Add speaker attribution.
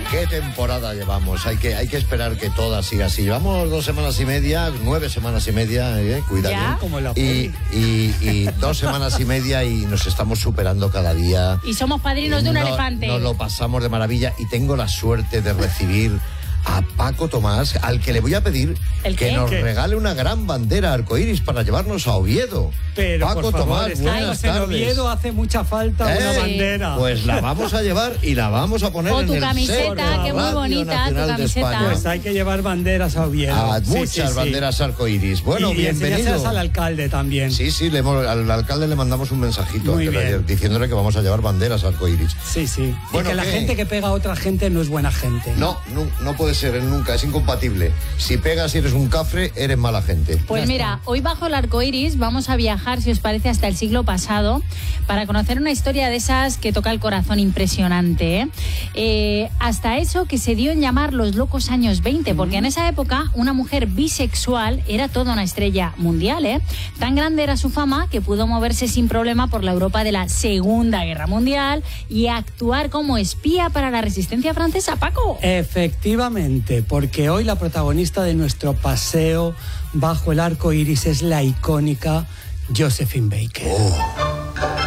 Speaker 1: ¿Qué temporada llevamos? Hay que esperar que toda siga así. Llevamos 2 semanas y media, 9 semanas y media, cuidado.
Speaker 2: ¿Ya?
Speaker 3: Como la
Speaker 1: Y 2 semanas y media y nos estamos superando cada día.
Speaker 2: Y somos padrinos de un elefante.
Speaker 1: Nos lo pasamos de maravilla y tengo la suerte de recibir a Paco Tomás, al que le voy a pedir que nos regale una gran bandera arcoíris para llevarnos a Oviedo.
Speaker 3: Pero,
Speaker 1: Paco
Speaker 3: por favor,
Speaker 1: Tomás, buenas
Speaker 3: en
Speaker 1: tardes.
Speaker 3: Oviedo hace mucha falta una bandera.
Speaker 1: Pues la vamos a llevar y la vamos a poner
Speaker 2: O
Speaker 1: en
Speaker 2: tu
Speaker 1: el
Speaker 2: camiseta,
Speaker 1: set de la
Speaker 2: que muy
Speaker 1: Radio
Speaker 2: bonita, tu
Speaker 1: Nacional de
Speaker 2: camiseta.
Speaker 1: España.
Speaker 3: Pues hay que llevar banderas a Oviedo.
Speaker 1: Muchas banderas arcoíris. Bueno,
Speaker 3: y
Speaker 1: bienvenido.
Speaker 3: enseñárselas al alcalde también.
Speaker 1: Sí, al alcalde le mandamos un mensajito
Speaker 3: Muy bien.
Speaker 1: diciéndole que vamos a llevar banderas arcoíris.
Speaker 3: Sí, sí.
Speaker 1: Bueno,
Speaker 3: y que la gente que pega a otra gente no es buena gente.
Speaker 1: No puede ser, nunca, es incompatible. Si pegas y eres un cafre, eres mala gente.
Speaker 2: Pues mira, hoy bajo el arco iris vamos a viajar, si os parece, hasta el siglo pasado para conocer una historia de esas que toca el corazón impresionante. Hasta eso que se dio en llamar los locos años 20, porque en esa época una mujer bisexual era toda una estrella mundial. Tan grande era su fama que pudo moverse sin problema por la Europa de la Segunda Guerra Mundial y actuar como espía para la resistencia francesa, Paco.
Speaker 3: Efectivamente, porque hoy la protagonista de nuestro paseo bajo el arco iris es la icónica Josephine Baker.